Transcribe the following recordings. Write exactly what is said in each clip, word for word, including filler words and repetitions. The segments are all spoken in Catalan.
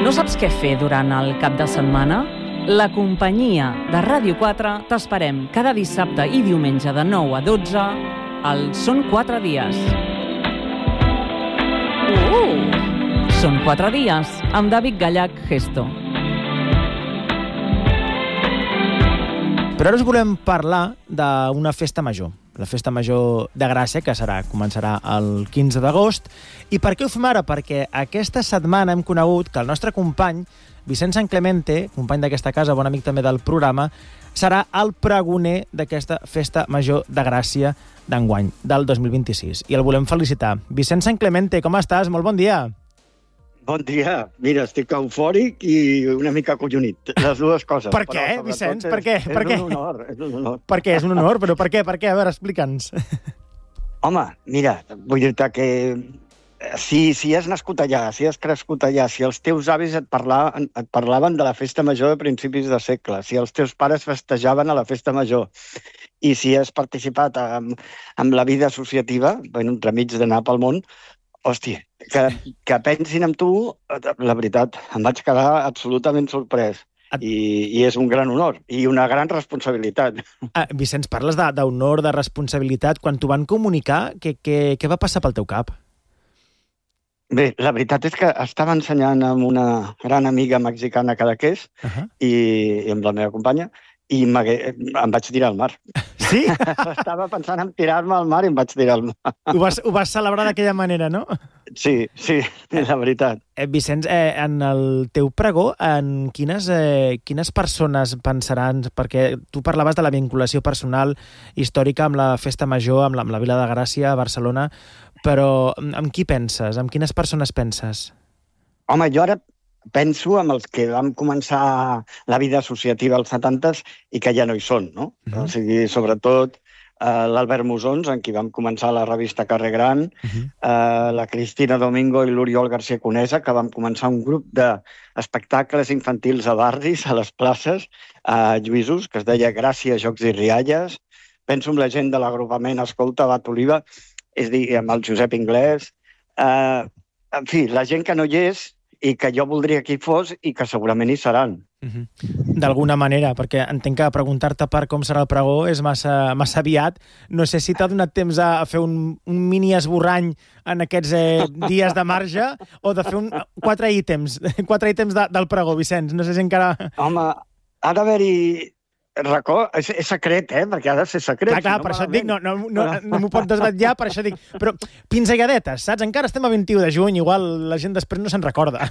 No saps què fer durant el cap de setmana? La companyia de Ràdio quatre t'esperem cada dissabte i diumenge de nou a dotze al Són quatre dies. Uh! Són quatre dies amb David Gallach Gesto. Però ara us volem parlar d'una festa major. La festa major de Gràcia, que serà, començarà el quinze d'agost. I per què ho fem ara? Perquè aquesta setmana hem conegut que el nostre company, Vicent Sanclemente, company d'aquesta casa, bon amic també del programa, serà el pregoner d'aquesta festa major de Gràcia d'enguany, del dos mil vint-i-sis. I el volem felicitar. Vicent Sanclemente, com estàs? Molt bon dia. Bon dia. Mira, estic eufòric i una mica acollonit. Les dues coses. Per què, Vicenç? Per què? Per què? És un honor, és un honor. Per què? És un honor? Però per què? Per què? A veure, explica'ns. Home, mira, vull dir-te que si, si has nascut allà, si has crescut allà, si els teus avis et parlaven, et parlaven de la festa major de principis de segle, si els teus pares festejaven a la festa major, i si has participat en, en la vida associativa, bueno, entremig d'anar pel món, hòstia, que, que pensin en tu, la veritat, em vaig quedar absolutament sorprès. I, i és un gran honor i una gran responsabilitat. Ah, Vicenç, parles d'honor, de, de responsabilitat. Quan t'ho van comunicar, què, què, què va passar pel teu cap? Bé, la veritat és que estava ensenyant amb una gran amiga mexicana Cadaqués uh -huh. i, i amb la meva companya, i em vaig tirar al mar. Sí? Estava pensant en tirar-me al mar i em vaig tirar al mar. Ho vas, ho vas celebrar d'aquella manera, no? Sí, sí, la veritat. Eh, Vicenç, eh, en el teu pregó, en quines, eh, quines persones pensaran? Perquè tu parlaves de la vinculació personal històrica amb la festa major, amb la, amb la Vila de Gràcia, a Barcelona, però amb qui penses? Amb quines persones penses? Home, jo ara penso en els que vam començar la vida associativa als setantes i que ja no hi són, no? Uh-huh. O sigui, sobretot eh, l'Albert Musons, en qui vam començar la revista Carrer Gran, uh-huh. eh, la Cristina Domingo i l'Oriol García Conesa, que vam començar un grup d'espectacles infantils a barris, a les places, a Lluïsos, que es deia Gràcia, Jocs i Rialles. Penso en la gent de l'agrupament Escolta, Bat Oliva, és a dir, amb el Josep Inglés. Eh, en fi, la gent que no hi és i que jo voldria que hi fos i que segurament hi seran. Uh-huh. D'alguna manera, perquè entenc que preguntar-te per com serà el pregó és massa, massa aviat. No sé si t'ha donat temps a fer un, un mini esborrany en aquests eh, dies de marge o de fer un, quatre ítems, quatre ítems de, del pregó, Vicenç. No sé si encara... Home, ha d'haver-hi racó, és, és secret, eh? Perquè ha de ser secret. Clar, clar, si no, per això et dic, no, no, no, no m'ho pot desvetllar, per això dic. Però pinzelladetes, saps? Encara estem a vint-i-u de juny, igual la gent després no se'n recorda.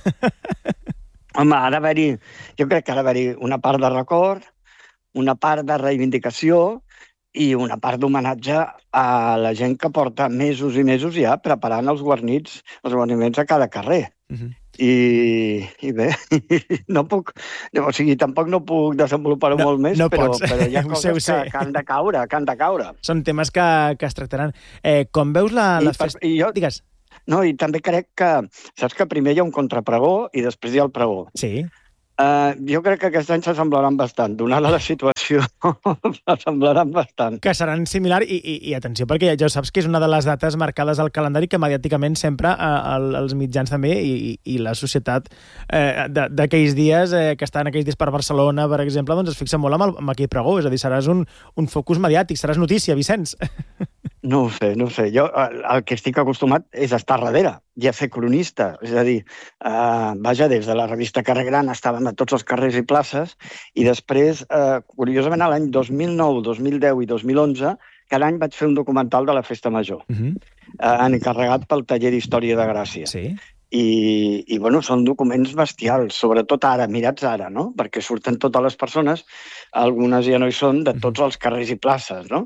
Home, ha d'haver-hi, jo crec que ha d'haver-hi una part de record, una part de reivindicació i una part d'homenatge a la gent que porta mesos i mesos ja preparant els guarnits, els guarniments a cada carrer. Uh-huh. I, i bé, no puc, o sigui, tampoc no puc desenvolupar-ho no, molt més, no però, pots. però hi ha coses sé, sé. que, que han de caure, que han de caure. Són temes que, que es tractaran. Eh, com veus la, la festa... I jo, Digues. No, i també crec que, saps que primer hi ha un contrapregó i després hi ha el pregó. Sí. Uh, jo crec que aquest any s'assemblaran bastant. Donada la situació, s'assemblaran bastant. Que seran similars, i, i, i atenció, perquè ja, ja saps que és una de les dates marcades al calendari que mediàticament sempre eh, els mitjans també i, i la societat eh, d'aquells dies, eh, que estan aquells dies per Barcelona, per exemple, doncs es fixa molt amb, el, amb aquell pregó. És a dir, seràs un, un focus mediàtic, seràs notícia, Vicenç. No ho sé, no ho sé. Jo el que estic acostumat és estar darrere i a ser cronista. És a dir, eh, vaja, des de la revista Carrer Gran estàvem a tots els carrers i places i després, eh, curiosament, a l'any dos mil nou, dos mil deu i dos mil onze, cada any vaig fer un documental de la Festa Major, uh-huh. eh, encarregat pel Taller d'Història de Gràcia. Sí. I, i bueno, són documents bestials, sobretot ara, mirats ara, no? Perquè surten totes les persones, algunes ja no hi són, de tots els carrers i places, no?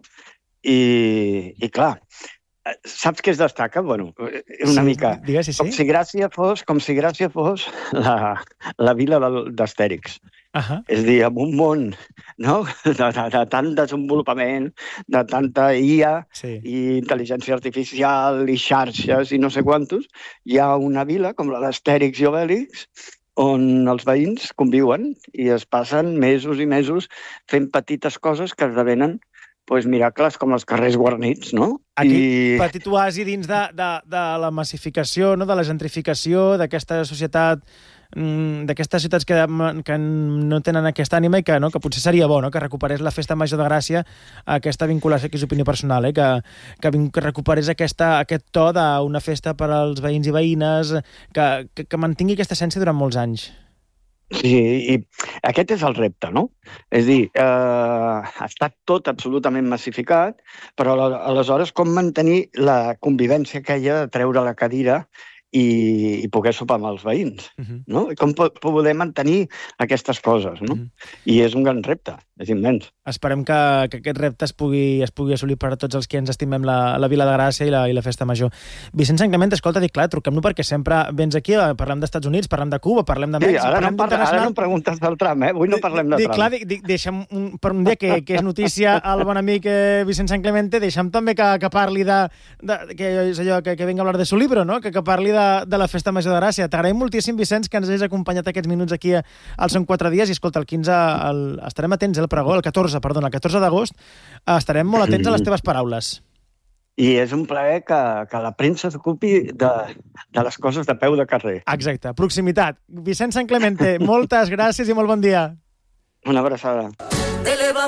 I, i clar, saps què es destaca? Bueno, una sí, mica... Digues, sí, sí. Com si Gràcia fos, com si Gràcia fos la, la vila d'Astèrix. Uh-huh. És a dir, amb un món, no? de, de, de tant desenvolupament, de tanta I A sí. i intel·ligència artificial i xarxes i no sé quantos, hi ha una vila com la d'Astèrix i Obèlix on els veïns conviuen i es passen mesos i mesos fent petites coses que esdevenen pues, miracles com els carrers guarnits, no? Aquí, I... petit oasi dins de, de, de la massificació, no? De la gentrificació, d'aquesta societat, d'aquestes ciutats que, que no tenen aquesta ànima i que, no? Que potser seria bo, no? Que recuperés la Festa Major de Gràcia, aquesta vinculació, que és opinió personal, eh? que, que, que recuperés aquesta, aquest to d'una festa per als veïns i veïnes, que, que, que mantingui aquesta essència durant molts anys. Sí, i aquest és el repte, no? És a dir, eh, està tot absolutament massificat, però aleshores com mantenir la convivència aquella de treure la cadira i, i poder sopar amb els veïns, uh-huh. no? I com po poder mantenir aquestes coses, no? Uh-huh. I és un gran repte, és immens. Esperem que, que aquest repte es pugui, es pugui assolir per a tots els que ens estimem la, la Vila de Gràcia i la, i la Festa Major. Vicent Sant Clement, escolta, dic, clar, truquem-lo perquè sempre vens aquí, parlem d'Estats Units, parlem de Cuba, parlem de Mèxic, sí, ara parlem no d'internacional... Ara no em preguntes del tram, eh? Avui no parlem de dic, tram. Clar, dic, dic, deixa'm un, per un dia que, que és notícia el bon amic eh, Vicent Sant Clemente, deixa'm també que, que parli de, de que, és allò, que, que venga a hablar de su libro, no? Que, que parli de, de la Festa Major de Gràcia. T'agraïm moltíssim, Vicenç, que ens hagis acompanyat aquests minuts aquí al Són quatre dies i, escolta, el quinze el, estarem atents, eh, el pregó, el catorze, perdona, el catorze d'agost, estarem molt atents a les teves paraules. I és un plaer que, que la premsa s'ocupi de, de les coses de peu de carrer. Exacte, proximitat. Vicent Sant Clemente, moltes gràcies i molt bon dia. Una abraçada.